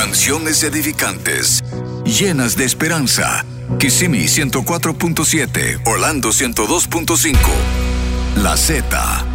Canciones edificantes, llenas de esperanza. Kissimmee 104.7, Orlando 102.5. La Z.